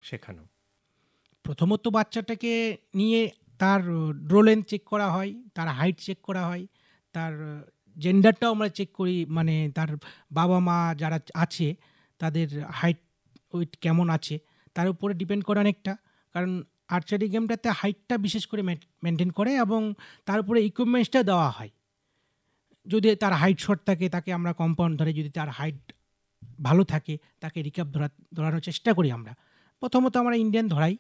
শেখানো? প্রথমত বাচ্চাটাকে নিয়ে তার ড্রোলেন চেক করা হয়, তার হাইট চেক করা হয়, তার জেন্ডারটাও আমরা চেক করি, মানে তার বাবা মা যারা আছে তাদের হাইট ওয়েট কেমন আছে তার উপরে ডিপেন্ড করে অনেকটা। কারণ আর্চারি গেমটাতে হাইটটা বিশেষ করে মেনটেন করে এবং তার উপরে ইকুইপমেন্টসটা দেওয়া হয়। যদি তার হাইট শর্ট থাকে তাকে আমরা কম্পাউন্ড ধরে, যদি তার হাইট ভালো থাকে তাকে রিকাপ ধরানোর চেষ্টা করি আমরা। প্রথমত আমরা ইন্ডিয়ান ধরাই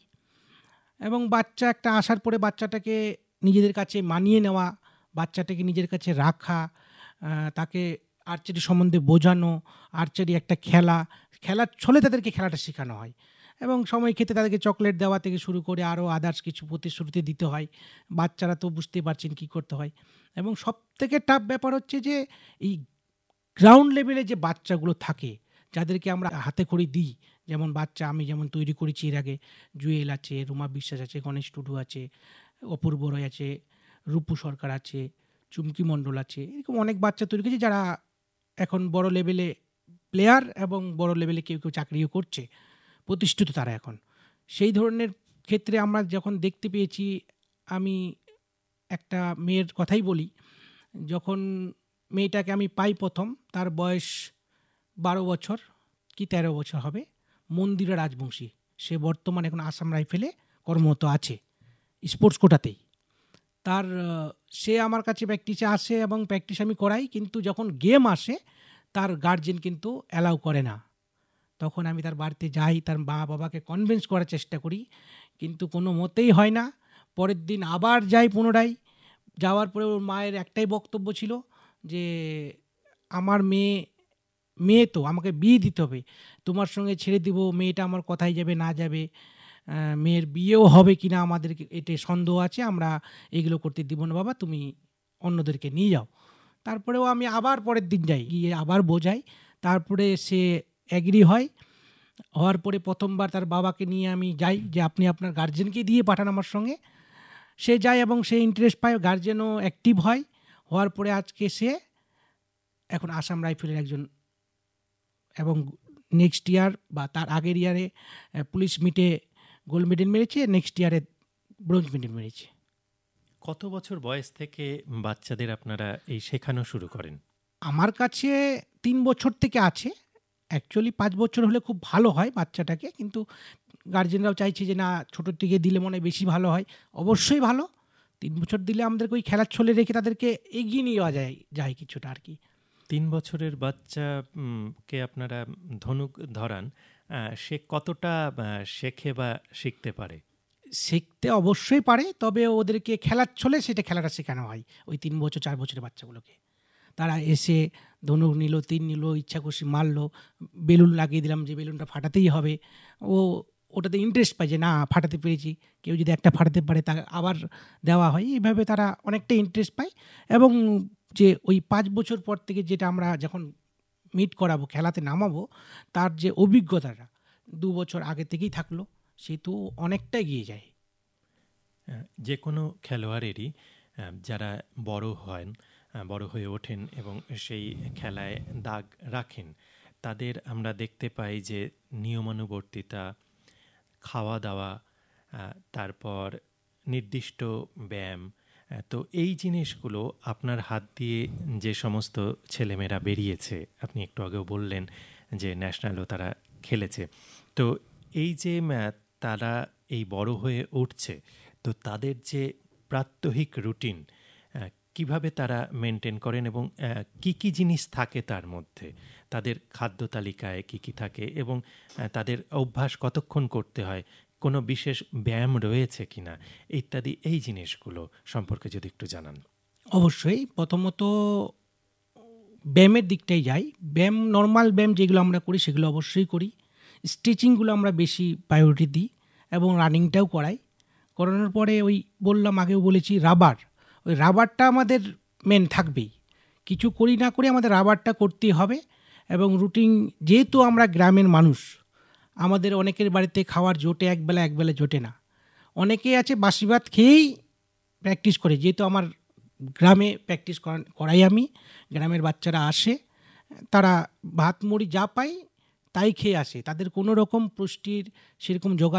এবং বাচ্চা একটা আসার পরে বাচ্চাটাকে নিজেদের কাছে মানিয়ে নেওয়া, বাচ্চাটাকে নিজের কাছে রাখা, তাকে আর্চারি সম্বন্ধে বোঝানো, আর্চারি একটা খেলার ছলে তাদেরকে খেলাটা শেখানো হয় এবং সময় ক্ষেত্রে তাদেরকে চকলেট দেওয়া থেকে শুরু করে আরও আদার্স কিছু প্রতিশ্রুতি দিতে হয়। বাচ্চারা তো বুঝতে পারছেন কী করতে হয়। এবং সবথেকে টাফ ব্যাপার হচ্ছে যে এই গ্রাউন্ড লেভেলে যে বাচ্চাগুলো থাকে যাদেরকে আমরা হাতে খড়ি দিই, যেমন বাচ্চা আমি যেমন তৈরি করেছি এর আগে, জুয়েল আছে, রুমা বিশ্বাস আছে, গণেশ টুডু আছে, অপূর্ব রয় আছে, রূপু সরকার আছে, চুমকি মণ্ডল আছে, এরকম অনেক বাচ্চা তৈরি করেছি যারা এখন বড় লেভেলে প্লেয়ার এবং বড় লেভেলে কেউ কেউ চাকরিও করছে, প্রতিষ্ঠিত তারা এখন। সেই ধরনের ক্ষেত্রে আমরা যখন দেখতে পেয়েছি, আমি একটা মেয়ের কথাই বলি, যখন মেয়েটাকে আমি পাই প্রথম, তার বয়স 12 বছর কি 13 বছর হবে, মন্দিরা রাজবংশী, সে বর্তমানে এখন আসাম রাইফেলে কর্মরত আছে স্পোর্টস কোটাতেই। তার সে আমার কাছে প্র্যাকটিসে আসে এবং প্র্যাকটিস আমি করাই, কিন্তু যখন গেম আসে তার গার্জেন কিন্তু অ্যালাউ করে না। তখন আমি তার বাড়িতে যাই, তার মা বাবাকে কনভিন্স করার চেষ্টা করি, কিন্তু কোনো মতেই হয় না। পরের দিন আবার যাই পুনরায়, যাওয়ার পরে ওর মায়ের একটাই বক্তব্য ছিল যে আমার মেয়ে তো আমাকে বিয়ে দিতে হবে, তোমার সঙ্গে ছেড়ে দিব, মেয়েটা আমার কথাই যাবে না যাবে, মেয়ের বিয়েও হবে কি না আমাদের এটা সন্দেহ আছে, আমরা এগুলো করতে দিব না বাবা, তুমি অন্যদেরকে নিয়ে যাও। তারপরেও আমি আবার পরের দিন যাই, গিয়ে আবার বোঝাই, তারপরে সে অ্যাগ্রি হয়। হওয়ার পরে প্রথমবার তার বাবাকে নিয়ে আমি যাই যে আপনি আপনার গার্জেনকে দিয়ে পাঠান আমার সঙ্গে। সে যায় এবং সে ইন্টারেস্ট পায়, গার্জেনও অ্যাক্টিভ হয়। হওয়ার পরে আজকে সে এখন আসাম রাইফেলের একজন, এবং নেক্সট ইয়ার বা তার আগের ইয়ারে পুলিশ মিটে গোল্ড মেডেল মেরেছে, নেক্সট ইয়ারে ব্রোঞ্জ মেডেল মেরেছে। কত বছর বয়স থেকে বাচ্চাদের আপনারা এই শেখানো শুরু করেন? আমার কাছে 3 বছর থেকে আছে। অ্যাকচুয়ালি 5 বছর হলে খুব ভালো হয় বাচ্চাটাকে, কিন্তু গার্জেনরাও চাইছে যে না ছোটোর থেকে দিলে মনে হয় বেশি ভালো হয়। অবশ্যই ভালো, 3 বছর দিলে আমাদেরকে ওই খেলার ছলে রেখে তাদেরকে এগিয়ে নিয়ে যাওয়া যায় কিছুটা আর কি। 3 বছরের বাচ্চাকে আপনারা ধনুক ধরান, সে কতটা শেখে বা শিখতে পারে? শিখতে অবশ্যই পারে, তবে ওদেরকে খেলার ছলে খেলাটা শেখানো হয় ওই 3 বছর 4 বছরের বাচ্চাগুলোকে। তারা এসে ধনুক নিল, তীর নিল, ইচ্ছা খুশি মারলো, বেলুন লাগিয়ে দিলাম যে বেলুনটা ফাটাতেই হবে, ওটাতে ইন্টারেস্ট পায় যে না ফাটাতে পেরেছি, কেউ যদি একটা ফাটাতে পারে তা আবার দেওয়া হয়। এইভাবে তারা অনেকটা ইন্টারেস্ট পায় এবং যে ওই 5 বছর পর থেকে যেটা আমরা যখন মিট করাবো, খেলাতে নামাবো, তার যে অভিজ্ঞতাটা 2 বছর আগে থেকেই থাকলো, সে তো অনেকটা এগিয়ে যায়। যে কোনো খেলোয়াড়েরই যারা বড় হয়ে ওঠেন এবং সেই খেলায় দাগ রাখেন, তাদের আমরা দেখতে পাই যে নিয়মানুবর্তিতা, খাওয়া দাওয়া, তারপর নির্দিষ্ট ব্যায়াম, তো এই জিনিসগুলো আপনার হাত দিয়ে যে সমস্ত ছেলেমেয়েরা বেরিয়েছে, আপনি একটু আগেও বললেন যে ন্যাশনালও তারা খেলেছে, তো এই যে তারা এই বড় হয়ে উঠছে, তো তাদের যে প্রাত্যহিক রুটিন কিভাবে তারা মেনটেন করেন এবং কি কি জিনিস থাকে তার মধ্যে, তাদের খাদ্য তালিকায় কি কি থাকে এবং তাদের অভ্যাস কতক্ষণ করতে হয়, কোনো বিশেষ ব্যায়াম রয়েছে কিনা, ইত্যাদি এই জিনিসগুলো সম্পর্কে যদি একটু জানান। অবশ্যই, প্রথমত ব্যায়ামের দিকটাই যাই। ব্যায়াম, নর্মাল ব্যায়াম যেগুলো আমরা করি সেগুলো অবশ্যই করি। স্ট্রেচিংগুলো আমরা বেশি প্রায়োরিটি দিই এবং রানিংটাও করানোর পরে ওই বললাম, আগেও বলেছি, ওই রাবারটা আমাদের মেন থাকবেই। কিছু করি না করি আমাদের রাবারটা করতেই হবে। এবং রুটিন, যেহেতু আমরা গ্রামের মানুষ, আমাদের অনেকের বাড়িতে খাওয়ার জোটে একবেলা জোটে না, অনেকেই আছে বাসি ভাত খেয়েই প্র্যাকটিস করে। যেহেতু আমার গ্রামে প্র্যাকটিস করাই আমি, গ্রামের বাচ্চারা আসে, তারা ভাত মুড়ি যা পায় তাই খেয়ে আসে, তাদের কোনো রকম পুষ্টির সেরকম যোগান